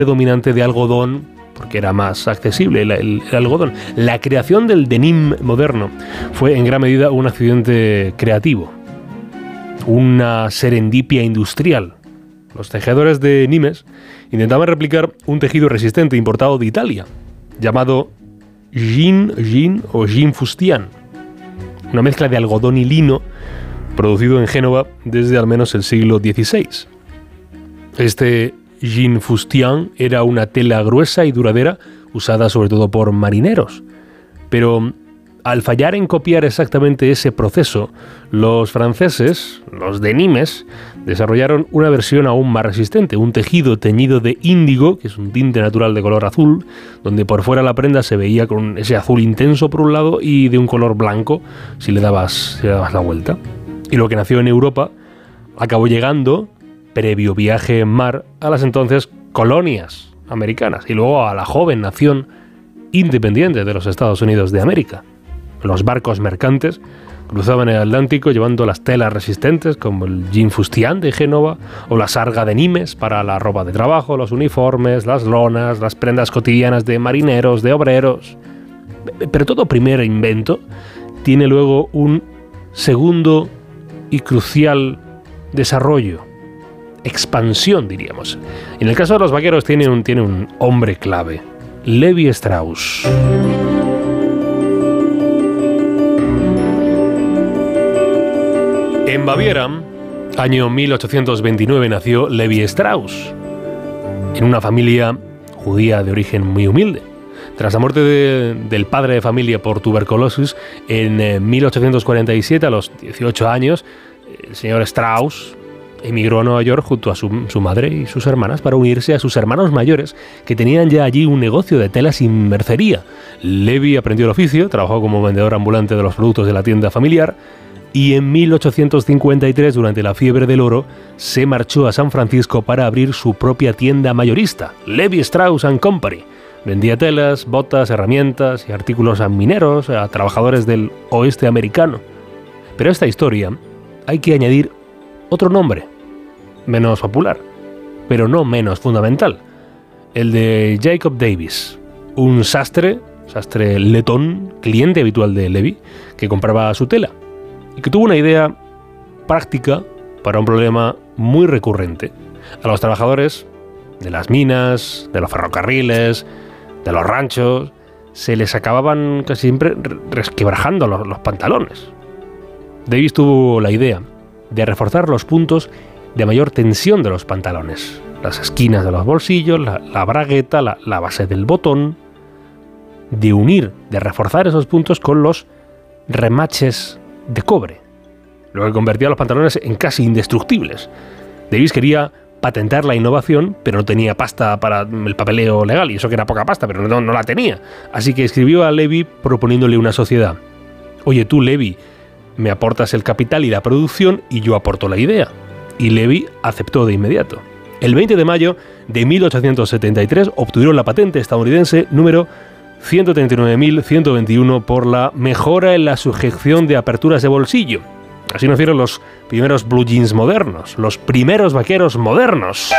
predominante de algodón, porque era más accesible el algodón. La creación del denim moderno fue en gran medida un accidente creativo, una serendipia industrial. Los tejedores de Nimes intentaban replicar un tejido resistente importado de Italia, llamado jean o jean fustian, una mezcla de algodón y lino producido en Génova desde al menos el siglo XVI. Este jean fustian era una tela gruesa y duradera usada sobre todo por marineros, pero al fallar en copiar exactamente ese proceso, los franceses, los de Nimes, desarrollaron una versión aún más resistente, un tejido teñido de índigo, que es un tinte natural de color azul, donde por fuera la prenda se veía con ese azul intenso por un lado y de un color blanco si le dabas la vuelta. Y lo que nació en Europa acabó llegando, previo viaje en mar, a las entonces colonias americanas y luego a la joven nación independiente de los Estados Unidos de América. Los barcos mercantes cruzaban el Atlántico llevando las telas resistentes como el jean fustian de Génova o la sarga de Nimes para la ropa de trabajo, los uniformes, las lonas, las prendas cotidianas de marineros, de obreros. Pero todo primer invento tiene luego un segundo y crucial desarrollo, expansión diríamos. En el caso de los vaqueros tiene un hombre clave, Levi Strauss. En Baviera, año 1829, nació Levi Strauss, en una familia judía de origen muy humilde. Tras la muerte del padre de familia por tuberculosis, en 1847, a los 18 años, el señor Strauss emigró a Nueva York junto a su madre y sus hermanas para unirse a sus hermanos mayores, que tenían ya allí un negocio de telas y mercería. Levi aprendió el oficio, trabajó como vendedor ambulante de los productos de la tienda familiar, y en 1853, durante la fiebre del oro, se marchó a San Francisco para abrir su propia tienda mayorista, Levi Strauss & Company. Vendía telas, botas, herramientas y artículos a mineros, a trabajadores del oeste americano. Pero a esta historia hay que añadir otro nombre, menos popular, pero no menos fundamental, el de Jacob Davis, un sastre letón, cliente habitual de Levi, que compraba su tela y que tuvo una idea práctica para un problema muy recurrente. A los trabajadores de las minas, de los ferrocarriles, de los ranchos, se les acababan casi siempre resquebrajando los pantalones. Davis tuvo la idea de reforzar los puntos de mayor tensión de los pantalones, las esquinas de los bolsillos, la bragueta, la base del botón, de reforzar esos puntos con los remaches de cobre, lo que convertía los pantalones en casi indestructibles. Davis quería patentar la innovación, pero no tenía pasta para el papeleo legal, y eso que era poca pasta, pero no la tenía. Así que escribió a Levi proponiéndole una sociedad. Oye, tú, Levi, me aportas el capital y la producción y yo aporto la idea. Y Levi aceptó de inmediato. El 20 de mayo de 1873 obtuvieron la patente estadounidense número 139.121 por la mejora en la sujeción de aperturas de bolsillo. Así nacieron los primeros blue jeans modernos, los primeros vaqueros modernos.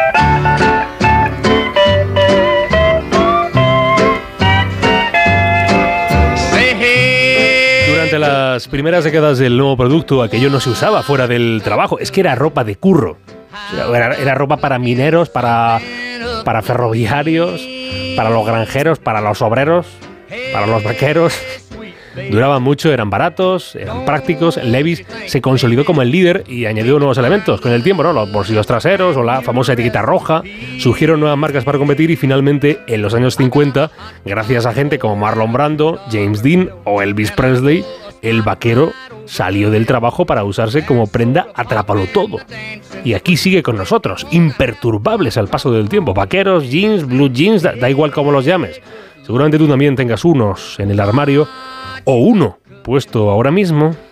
Durante las primeras décadas del nuevo producto, aquello no se usaba fuera del trabajo. Es que era ropa de curro. Era ropa para mineros, para ferroviarios, para los granjeros, para los obreros, para los vaqueros. Duraban mucho, eran baratos, eran prácticos. Levi's se consolidó como el líder y añadió nuevos elementos con el tiempo, ¿no? Los bolsillos traseros o la famosa etiqueta roja. Surgieron nuevas marcas para competir y finalmente, en los años 50, gracias a gente como Marlon Brando, James Dean o Elvis Presley, el vaquero salió del trabajo para usarse como prenda atrápalo todo. Y aquí sigue con nosotros, imperturbables al paso del tiempo. Vaqueros, jeans, blue jeans, da igual cómo los llames. Seguramente tú también tengas unos en el armario o uno puesto ahora mismo.